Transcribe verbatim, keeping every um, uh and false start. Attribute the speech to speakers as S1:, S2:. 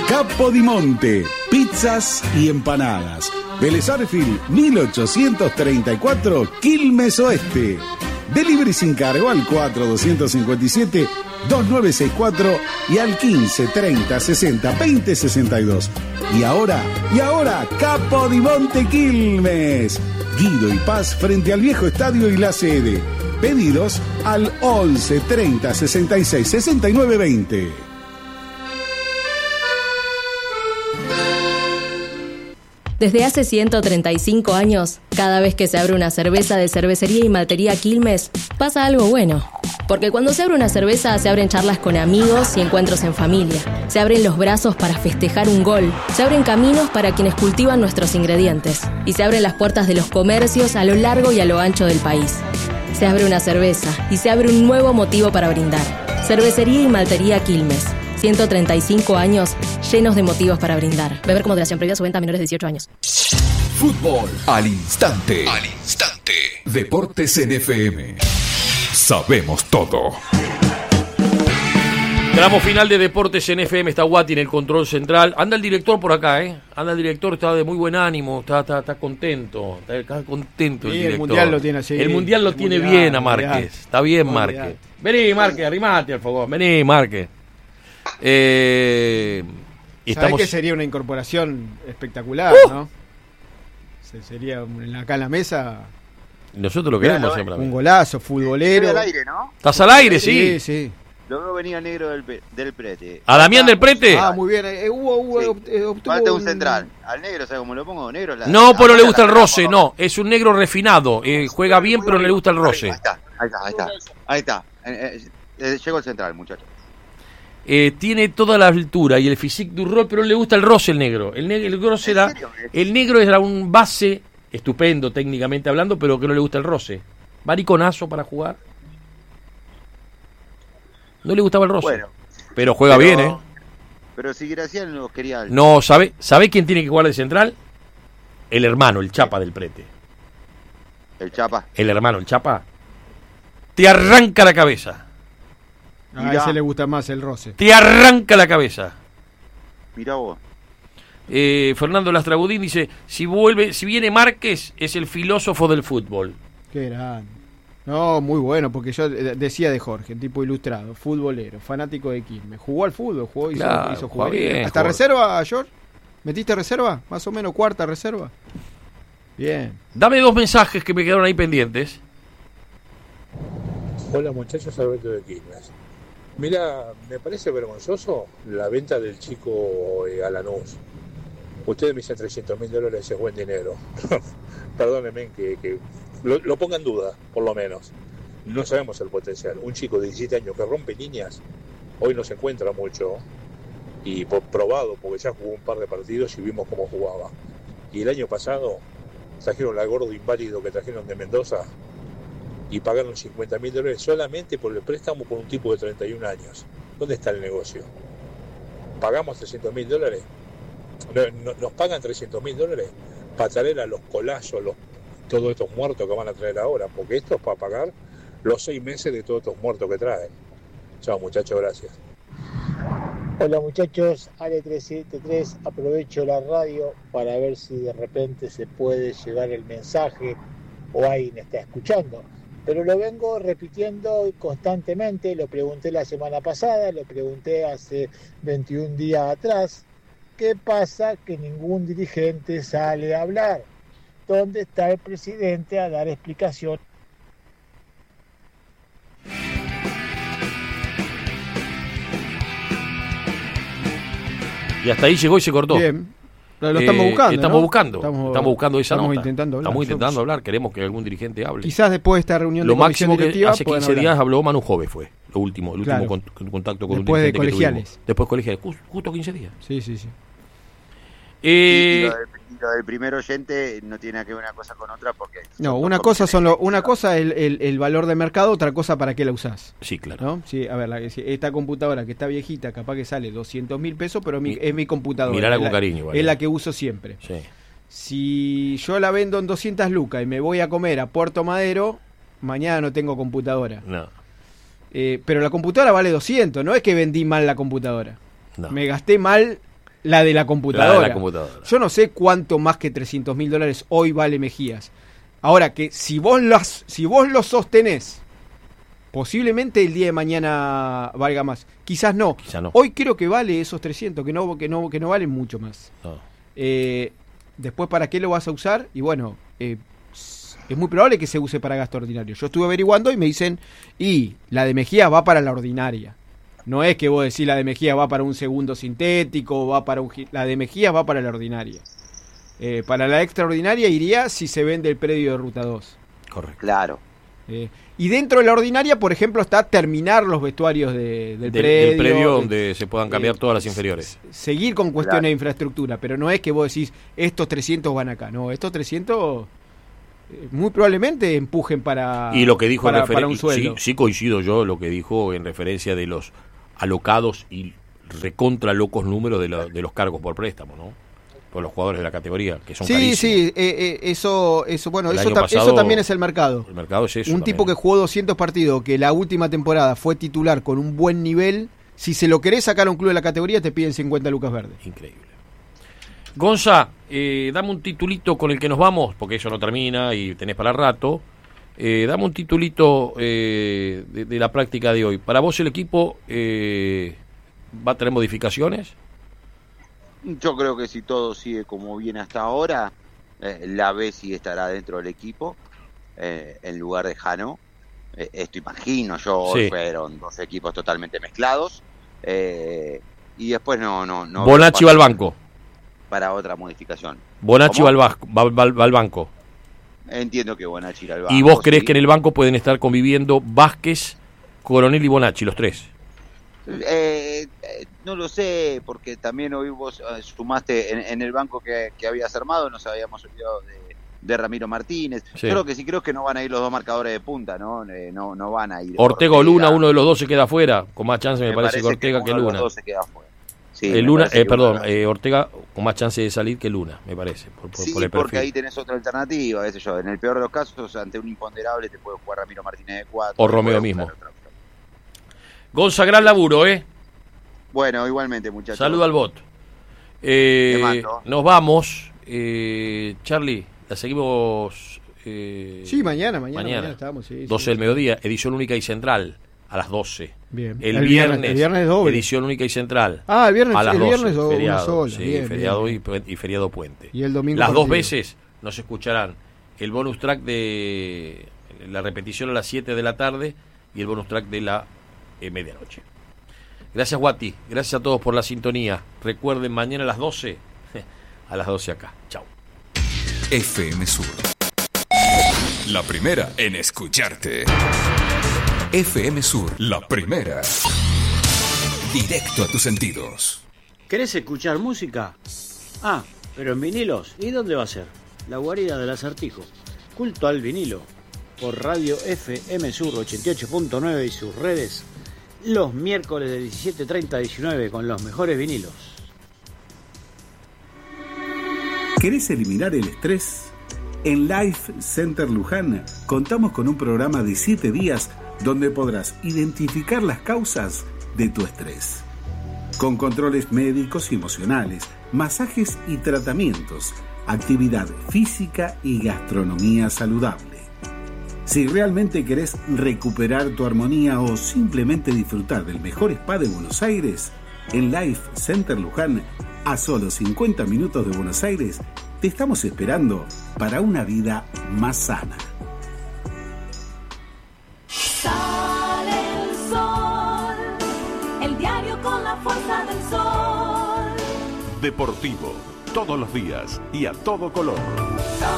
S1: Capodimonte, pizzas y empanadas. Vélez Arfield, mil ochocientos treinta y cuatro, Quilmes Oeste. Delivery sin cargo al cuatro dos cinco siete, dos nueve seis cuatro y al quince treinta sesenta veinte sesenta y dos. Y ahora, y ahora, Capodimonte Quilmes. Guido y Paz frente al viejo estadio y la sede. Pedidos al once treinta sesenta y seis sesenta y nueve veinte.
S2: Desde hace ciento treinta y cinco años, cada vez que se abre una cerveza de Cervecería y Maltería Quilmes, pasa algo bueno. Porque cuando se abre una cerveza, se abren charlas con amigos y encuentros en familia. Se abren los brazos para festejar un gol. Se abren caminos para quienes cultivan nuestros ingredientes. Y se abren las puertas de los comercios a lo largo y a lo ancho del país. Se abre una cerveza y se abre un nuevo motivo para brindar. Cervecería y Maltería Quilmes. ciento treinta y cinco años llenos de motivos para brindar. Beber con moderación, prohibida su venta a menores de dieciocho años.
S3: Fútbol al instante. Al instante. Deportes en F M. Sabemos todo.
S4: Tramo final de Deportes en F M. Está Guati en el control central. Anda el director por acá, ¿eh? Anda el director, está de muy buen ánimo, está, está, está contento. Está, está contento el
S5: sí,
S4: director.
S5: El mundial lo tiene así.
S4: El mundial lo
S5: el
S4: tiene
S5: mundial,
S4: bien a Márquez.
S5: mundial.
S4: Está bien,
S5: Mundial.
S4: Márquez. Vení, Márquez, arrimate al fogón. Vení, Márquez. Eh, y
S5: ¿Sabés
S4: estamos...
S5: que sería una incorporación espectacular,
S4: uh.
S5: ¿no? Se, sería un- acá en la mesa
S4: Nosotros lo queremos
S6: Claro,
S4: siempre.
S5: un golazo, futbolero.
S6: Estoy al aire, ¿no?
S4: ¿Estás al aire? Sí.
S5: Sí, sí.
S6: Lo veo venir al negro del, pe- del prete.
S4: ¿A Damián del Prete?
S5: Ah, muy bien. Eh, hubo, hubo,
S6: Sí.
S5: obt- eh, obtuvo
S6: Falta un central. Al negro, ¿sabes cómo lo pongo? Negro. La,
S4: No, pero
S6: la-
S4: le gusta
S6: la-
S4: el
S6: la-
S4: roce,
S6: la-
S4: no. Es un negro refinado. Eh, juega bien, pero no le gusta el roce.
S6: Ahí está, ahí está, ahí está. Ahí está. Eh, eh, eh, llegó el central, muchacho.
S4: Eh, tiene toda la altura y el physique du rol, pero no le gusta el roce el negro. El, negro, el, roce
S6: ¿En
S4: era,
S6: serio?
S4: el negro era un base estupendo técnicamente hablando, pero que no le gusta el roce. Mariconazo para jugar. No le gustaba el roce.
S6: Bueno,
S4: pero juega
S6: pero-
S4: bien, ¿eh?
S6: pero si Graciano los quería alto.
S4: No, ¿sabe, ¿sabe quién tiene que jugar de central? El hermano, el Chapa del Prete.
S6: El Chapa.
S4: El hermano, el Chapa. Te arranca la cabeza.
S5: A
S6: Mirá.
S5: ese le gusta más el roce.
S4: Te arranca la cabeza.
S6: Mirá vos.
S4: Eh, Fernando Lastrabudín dice, si vuelve, si viene Márquez, es el filósofo del fútbol.
S5: Qué grande. No, muy bueno, porque yo eh, decía de Jorge, tipo ilustrado, futbolero, fanático de Quilmes. Jugó al fútbol, jugó, hizo,
S4: Claro,
S5: hizo
S4: juega
S5: jugar.
S4: bien,
S5: ¿Hasta
S4: Jorge.
S5: reserva, George? ¿Metiste reserva? Más o menos cuarta reserva. Bien.
S4: Dame dos mensajes que me quedaron ahí pendientes.
S7: Hola muchachos, Alberto de Quilmes. Mira, me parece vergonzoso la venta del chico eh, a Lanús. Ustedes me dicen trescientos mil dólares es buen dinero. Perdónenme que, que lo, lo ponga en duda, por lo menos. No sabemos el potencial. Un chico de diecisiete años que rompe líneas, hoy no se encuentra mucho. Y por probado, porque ya jugó un par de partidos y vimos cómo jugaba. Y el año pasado trajeron al gordo inválido que trajeron de Mendoza y pagaron cincuenta mil dólares solamente por el préstamo por un tipo de treinta y un años. ¿Dónde está el negocio? ¿Pagamos trescientos mil dólares? No, no, ¿Nos pagan trescientos mil dólares para traer a los colazos, los, todos estos muertos que van a traer ahora? Porque esto es para pagar los seis meses de todos estos muertos que traen. Chao muchachos, gracias.
S8: Hola muchachos, Ale trescientos setenta y tres, aprovecho la radio para ver si de repente se puede llevar el mensaje o alguien está escuchando. Pero lo vengo repitiendo constantemente, lo pregunté la semana pasada, lo pregunté hace veintiún días atrás. ¿Qué pasa que ningún dirigente sale a hablar? ¿Dónde está el presidente a dar explicación?
S4: Y hasta ahí llegó y se cortó.
S5: Bien. Lo, lo estamos
S4: Eh,
S5: buscando.
S4: Estamos
S5: ¿no?
S4: buscando. Estamos,
S5: Estamos,
S4: buscando esa
S5: estamos
S4: nota.
S5: intentando hablar.
S4: Estamos
S5: Yo-
S4: intentando hablar. Queremos que algún dirigente hable.
S5: Quizás después de esta reunión
S4: Lo
S5: de comisión
S4: máximo que
S5: directiva
S4: hace
S5: puedan
S4: quince
S5: hablar.
S4: días habló Manu Jove, fue lo último, el último
S5: Claro.
S4: con- con- contacto con
S5: Después
S4: un
S5: de
S4: dirigente que
S5: colegiales.
S4: tuvimos. Después de colegiales. Ju- Justo quince días.
S5: Sí, sí, sí.
S6: Y, y
S4: Eh,
S6: lo, del, y lo del primer oyente no tiene nada que ver una cosa con otra porque...
S5: No,
S6: son
S5: una
S6: dos
S5: cosa son lo,
S6: comisiones
S5: una cosa es el, el, el valor de mercado, otra cosa para qué la usás.
S4: sí, claro.
S5: ¿No? Sí, a ver, la, si esta computadora que está viejita, capaz que sale doscientos mil pesos, pero mi-
S4: Mi-
S5: es mi computadora.
S4: mirala
S5: es
S4: con
S5: la-
S4: cariño, igual.
S5: Es la que uso siempre.
S4: Sí.
S5: Si yo la vendo en doscientas lucas y me voy a comer a Puerto Madero, mañana no tengo computadora.
S4: No,
S5: Eh, pero la computadora vale doscientos, no es que vendí mal la computadora.
S4: no.
S5: Me gasté mal La de la computadora.
S4: La de la computadora.
S5: Yo no sé cuánto más que trescientos mil dólares hoy vale Mejías. Ahora que si vos las, si vos lo sostenés, posiblemente el día de mañana valga más. Quizás no.
S4: Quizás no.
S5: Hoy creo que vale esos trescientos, que no, que no, que no valen mucho más.
S4: No.
S5: Eh, después, ¿para qué lo vas a usar? Y bueno, eh, es muy probable que se use para gasto ordinario. Yo estuve averiguando y me dicen, y la de Mejías va para la ordinaria. No es que vos decís la de Mejías va para un segundo sintético, va para un, la de Mejías va para la ordinaria. Eh, para la extraordinaria iría si se vende el predio de Ruta dos.
S4: Correcto.
S6: Claro.
S5: Eh, y dentro de la ordinaria, por ejemplo, está terminar los vestuarios de, del,
S4: del
S5: predio.
S4: Del predio donde se puedan cambiar
S5: eh,
S4: todas las inferiores.
S5: Seguir con cuestiones
S6: Claro.
S5: de infraestructura, pero no es que vos decís, estos trescientos van acá. No, estos trescientos eh, muy probablemente empujen para,
S4: Y lo que dijo
S5: para,
S4: en referen-
S5: para un sueldo.
S4: sí, sí coincido yo lo que dijo en referencia de los alocados y recontra locos números de, la- de los cargos por préstamo, ¿no? Por los jugadores de la categoría, que son
S5: Sí,
S4: carísimos.
S5: sí, eh, eh, eso, eso, bueno,
S4: El
S5: eso,
S4: año
S5: ta-
S4: pasado,
S5: eso también es el mercado.
S4: El mercado es eso.
S5: Un
S4: también.
S5: tipo que jugó doscientos partidos, que la última temporada fue titular con un buen nivel, si se lo querés sacar a un club de la categoría, te piden cincuenta lucas verdes.
S4: Increíble. Gonza, eh, dame un titulito con el que nos vamos, porque eso no termina y tenés para rato. Eh, dame un titulito eh, de, de la práctica de hoy. ¿Para vos el equipo eh, va a tener modificaciones?
S6: Yo creo que si todo sigue como viene hasta ahora, eh, la B sí estará dentro del equipo, eh, en lugar de Jano. Eh, esto imagino yo, hoy
S4: Sí.
S6: fueron dos equipos totalmente mezclados. Eh, y después no... no, no
S4: Bonacci va al banco.
S6: Para otra modificación.
S4: Bonacci
S6: ¿Cómo?
S4: va al, vasco- va, va- va al banco.
S6: Entiendo que Bonacci irá al banco.
S4: ¿Y vos creés
S6: sí.
S4: que en el banco pueden estar conviviendo Vázquez, Coronel y Bonacci, los tres?
S6: Eh, eh, no lo sé, porque también hoy vos eh, sumaste en, en el banco que, que habías armado, nos habíamos olvidado de, de Ramiro Martínez.
S4: Sí.
S6: Creo que sí, creo que no van a ir los dos marcadores de punta, ¿no? Eh, no, no van a ir.
S4: Ortega o Luna, uno de los dos se queda afuera, con más chance me,
S6: Me
S4: parece que Ortega que,
S6: uno de los
S4: Luna.
S6: dos se queda afuera. Sí,
S4: Eh,
S6: me
S4: Luna,
S6: parece
S4: eh,
S6: que
S4: perdón,
S6: uno-
S4: eh, Ortega con más chance de salir que Luna, me parece, por, por,
S6: Sí,
S4: por el
S6: porque
S4: perfil.
S6: ahí tenés otra alternativa, qué sé yo. En el peor de los casos, ante un imponderable te puede jugar Ramiro Martínez de cuatro.
S4: O
S6: te
S4: Romeo
S6: puede
S4: mismo.
S6: buscar otra opción.
S4: Gonza, gran laburo, ¿eh?
S6: Bueno, igualmente, muchachos.
S4: Saludo al bot. Eh,
S6: Te mando.
S4: nos vamos. Eh, Charlie, la seguimos. Eh,
S5: Sí, mañana, mañana,
S4: mañana.
S5: mañana estamos, sí,
S4: doce
S5: sí,
S4: del
S5: sí.
S4: mediodía, edición única y central, a las doce.
S5: Bien.
S4: El,
S5: El
S4: viernes,
S5: viernes- el viernes doble.
S4: edición única y central.
S5: Ah, el viernes,
S4: a las
S5: el
S4: doce,
S5: viernes o una
S4: feriado,
S5: sola.
S4: sí,
S5: Bien,
S4: feriado
S5: bien.
S4: Y, pu- y feriado puente.
S5: Y el domingo
S4: Las dos
S5: partido.
S4: veces nos escucharán el bonus track de la repetición a las siete de la tarde y el bonus track de la eh, medianoche. Gracias, Guati. Gracias a todos por la sintonía. Recuerden, mañana a las doce, a las doce acá. Chau.
S3: F M Sur. La primera en escucharte. F M Sur, la primera. Directo a tus sentidos.
S9: ¿Querés escuchar música? Ah, pero en vinilos. ¿Y dónde va a ser? La guarida del acertijo. Culto al vinilo. Por Radio F M Sur ochenta y ocho punto nueve y sus redes. Los miércoles de diecisiete treinta a diecinueve con los mejores vinilos.
S1: ¿Querés eliminar el estrés? En Life Center Luján contamos con un programa de siete días donde podrás identificar las causas de tu estrés. Con controles médicos y emocionales, masajes y tratamientos, actividad física y gastronomía saludable. Si realmente querés recuperar tu armonía o simplemente disfrutar del mejor spa de Buenos Aires, en Life Center Luján, a solo cincuenta minutos de Buenos Aires, te estamos esperando para una vida más sana.
S10: Sale el sol, el diario con la fuerza del sol.
S11: Deportivo, todos los días y a todo color.